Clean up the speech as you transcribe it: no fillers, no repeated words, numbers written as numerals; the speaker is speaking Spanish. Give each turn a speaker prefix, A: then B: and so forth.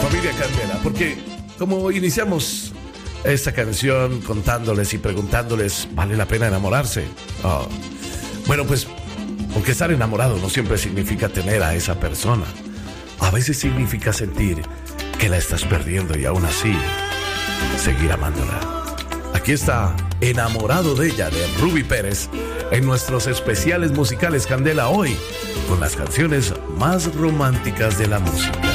A: familia Candela, porque como iniciamos esta canción contándoles y preguntándoles, ¿vale la pena enamorarse? Oh. Bueno, pues, aunque estar enamorado no siempre significa tener a esa persona. A veces significa sentir que la estás perdiendo y aún así seguir amándola. Aquí está Enamorado de ella, de Ruby Pérez, en nuestros especiales musicales Candela hoy, con las canciones más románticas de la música.